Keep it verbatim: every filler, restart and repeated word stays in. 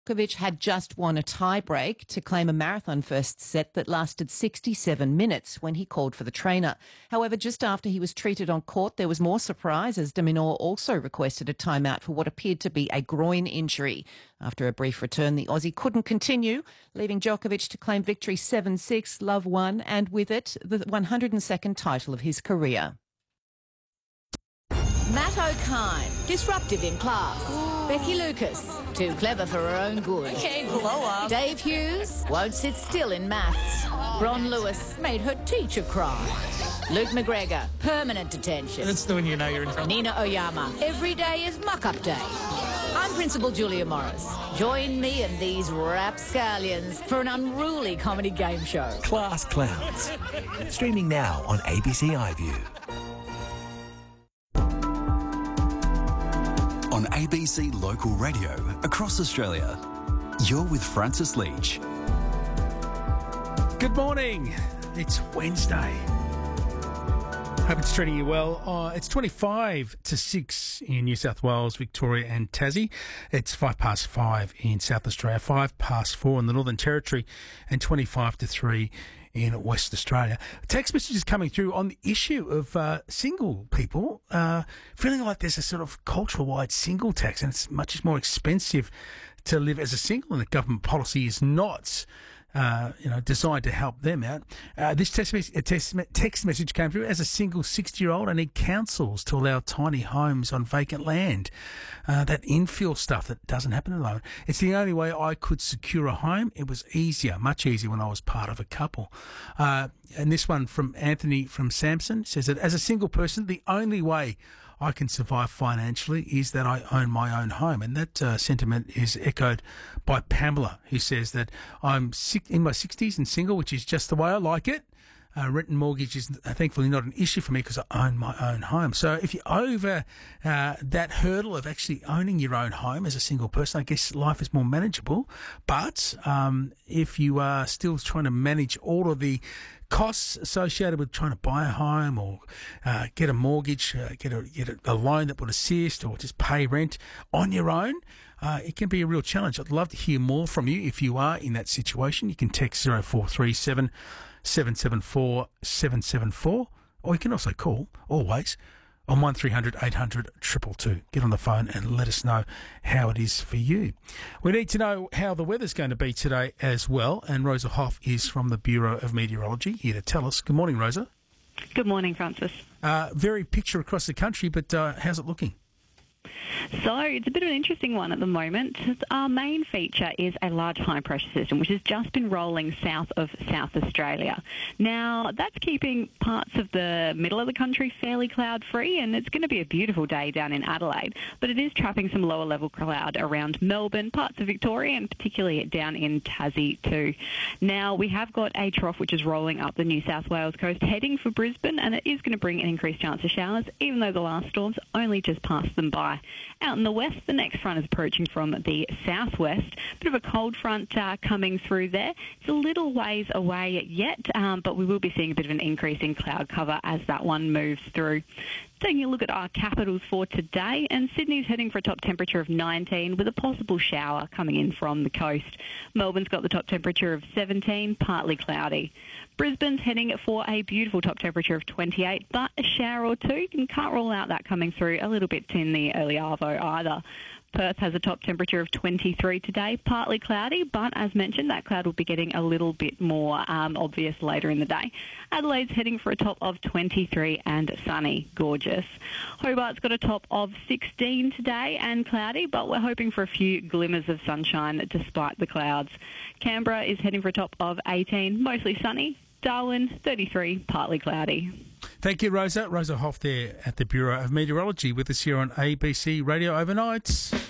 Djokovic had just won a tie-break to claim a marathon first set that lasted sixty-seven minutes when he called for the trainer. However, just after he was treated on court, there was more surprise as de Minaur also requested a timeout for what appeared to be a groin injury. After a brief return, the Aussie couldn't continue, leaving Djokovic to claim victory seven six, love one, and with it, the one hundred second title of his career. Matt O'Kine, disruptive in class. Ooh. Becky Lucas, too clever for her own good. Okay, blow up. Dave Hughes, won't sit still in maths. Bron Lewis made her teacher cry. Luke McGregor, permanent detention. That's the one you know you're in trouble. Nina Oyama, every day is muck-up day. I'm Principal Julia Morris. Join me and these rapscallions for an unruly comedy game show. Class Clowns. Streaming now on A B C iView. On A B C Local Radio across Australia, you're with Francis Leach. Good morning. It's Wednesday. Hope it's treating you well. Uh, it's twenty-five to six in New South Wales, Victoria and Tassie. It's five past five in South Australia, five past four in the Northern Territory, and twenty-five to three in West Australia. Text messages coming through on the issue of uh, single people uh, feeling like there's a sort of cultural-wide single tax, and it's much more expensive to live as a single, and the government policy is not Uh, you know, designed to help them out. Uh, this text, mes- text, text message came through. As a single sixty-year-old, I need councils to allow tiny homes on vacant land. Uh, that infill stuff that doesn't happen at the moment. It's the only way I could secure a home. It was easier, much easier when I was part of a couple. Uh, and this one from Anthony from Samson says that as a single person, the only way I can survive financially is that I own my own home. And that uh, sentiment is echoed by Pamela, who says that I'm sick, in my sixties and single, which is just the way I like it. Uh, rent and mortgage is uh, thankfully not an issue for me because I own my own home. So if you're over uh, that hurdle of actually owning your own home as a single person, I guess life is more manageable. But um, if you are still trying to manage all of the costs associated with trying to buy a home or uh, get a mortgage, uh, get, a, get a, a loan that would assist, or just pay rent on your own, uh, it can be a real challenge. I'd love to hear more from you if you are in that situation. You can text zero four three seven, seven seven four, seven seven four, or you can also call, always, on one three hundred, eight hundred, two two two. Get on the phone and let us know how it is for you. We need to know how the weather's going to be today as well, and Rosa Hoff is from the Bureau of Meteorology here to tell us. Good morning, Rosa. Good morning, Francis. Uh, very picture across the country, but uh, how's it looking? So it's a bit of an interesting one at the moment. Our main feature is a large high-pressure system, which has just been rolling south of South Australia. Now, that's keeping parts of the middle of the country fairly cloud-free, and it's going to be a beautiful day down in Adelaide, but it is trapping some lower-level cloud around Melbourne, parts of Victoria, and particularly down in Tassie too. Now, we have got a trough which is rolling up the New South Wales coast, heading for Brisbane, and it is going to bring an increased chance of showers, even though the last storms only just passed them by. Out in the west, the next front is approaching from the southwest. Bit of a cold front uh, coming through there. It's a little ways away yet, um, but we will be seeing a bit of an increase in cloud cover as that one moves through. Taking a look at our capitals for today, and Sydney's heading for a top temperature of nineteen with a possible shower coming in from the coast. Melbourne's got the top temperature of seventeen, partly cloudy. Brisbane's heading for a beautiful top temperature of twenty-eight, but a shower or two. You can't rule out that coming through a little bit in the early arvo either. Perth has a top temperature of twenty-three today, partly cloudy, but as mentioned, that cloud will be getting a little bit more um, obvious later in the day. Adelaide's heading for a top of twenty-three and sunny, gorgeous. Hobart's got a top of sixteen today and cloudy, but we're hoping for a few glimmers of sunshine despite the clouds. Canberra is heading for a top of eighteen, mostly sunny. Darwin, thirty-three, partly cloudy. Thank you, Rosa. Rosa Hoff there at the Bureau of Meteorology with us here on A B C Radio Overnight.